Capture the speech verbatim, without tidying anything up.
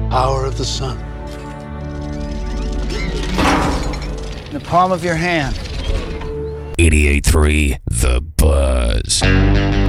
Power of the sun. In the palm of your hand. eighty-eight point three The Buzz.